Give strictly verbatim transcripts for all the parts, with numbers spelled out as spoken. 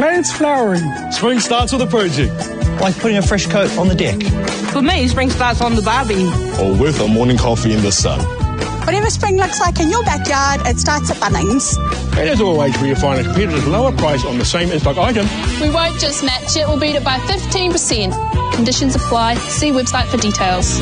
Plants flowering. Spring starts with a project. Like putting a fresh coat on the deck. For me, spring starts on the barbie. Or with a morning coffee in the sun. Whatever spring looks like in your backyard, it starts at Bunnings. And as always, where you find a competitive lower price on the same in-stock item. We won't just match it, we'll beat it by fifteen percent. Conditions apply. See website for details.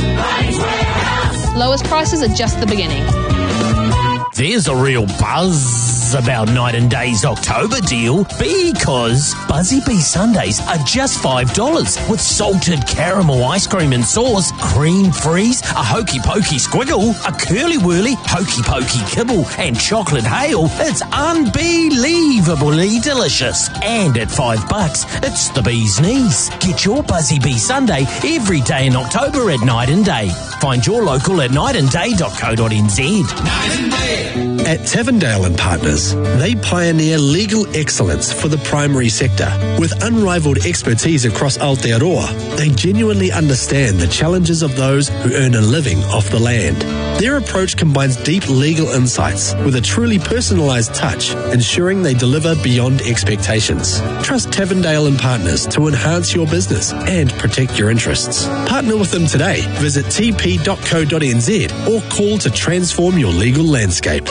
Lowest prices are just the beginning. There's a real buzz about Night and Day's October deal because Buzzy Bee Sundays are just five dollars with salted caramel ice cream and sauce, cream freeze, a hokey pokey squiggle, a curly whirly hokey pokey kibble and chocolate hail. It's unbelievably delicious. And at five bucks, it's the bee's knees. Get your Buzzy Bee Sunday every day in October at Night and Day. Find your local at night and day dot co dot n z. Night and Day. At Tavendale and Partners, they pioneer legal excellence for the primary sector. With unrivaled expertise across Aotearoa, they genuinely understand the challenges of those who earn a living off the land. Their approach combines deep legal insights with a truly personalised touch, ensuring they deliver beyond expectations. Trust Tavendale and Partners to enhance your business and protect your interests. Partner with them today. Visit t p dot co dot n z or call to transform your legal landscape.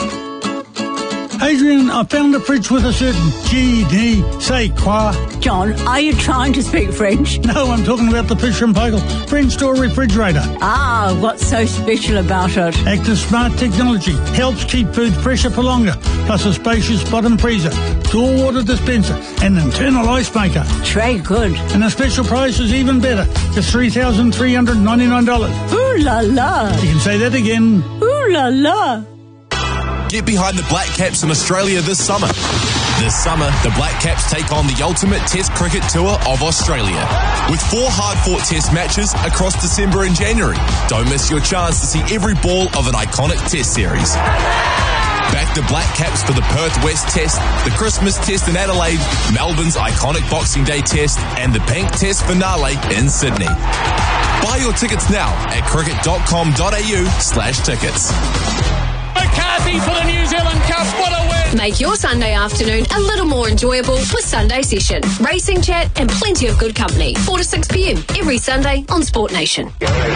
Adrian, I found a fridge with a certain G D, say quoi. John, are you trying to speak French? No, I'm talking about the Fisher and Paykel French door refrigerator. Ah, what's so special about it? Active Smart technology helps keep food fresher for longer, plus a spacious bottom freezer, dual water dispenser, and internal ice maker. Très good. And the special price is even better, just three thousand three hundred ninety-nine dollars. Ooh la la. You can say that again. Ooh la la. Get behind the Black Caps in Australia this summer. This summer, the Black Caps take on the ultimate Test cricket tour of Australia, with four hard-fought Test matches across December and January. Don't miss your chance to see every ball of an iconic Test series. Back the Black Caps for the Perth West Test, the Christmas Test in Adelaide, Melbourne's iconic Boxing Day Test, and the Bank Test finale in Sydney. Buy your tickets now at cricket dot com dot a u slash tickets. McCarthy for the New Zealand Cup. What a win! Make your Sunday afternoon a little more enjoyable with Sunday Session. Racing chat and plenty of good company. four to six p m every Sunday on Sport Nation.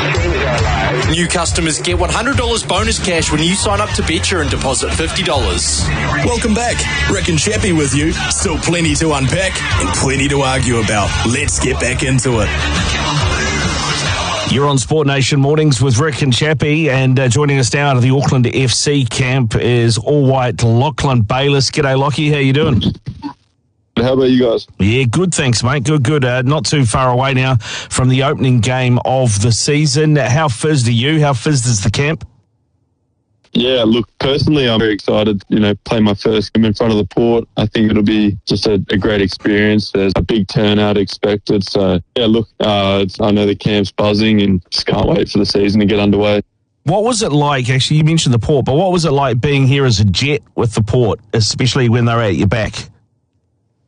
New customers get one hundred dollars bonus cash when you sign up to Betcha and deposit fifty dollars. Welcome back. Rick and Chappie with you. Still plenty to unpack and plenty to argue about. Let's get back into it. You're on Sport Nation Mornings with Rick and Chappie, and uh, joining us now out of the Auckland F C camp is all-white Lachlan Bayliss. G'day, Lockie. How you doing? How about you guys? Yeah, good, thanks, mate. Good, good. Uh, not too far away now from the opening game of the season. How fizzed are you? How fizzed is the camp? Yeah, look, personally, I'm very excited, you know, play my first game in front of the Port. I think it'll be just a, a great experience. There's a big turnout expected. So, yeah, look, uh, it's, I know the camp's buzzing and just can't wait for the season to get underway. What was it like, actually, you mentioned the Port, but what was it like being here as a Jet with the Port, especially when they were at your back?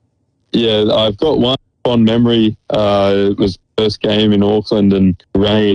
Yeah, I've got one fond memory. Uh, it was the first game in Auckland and rain.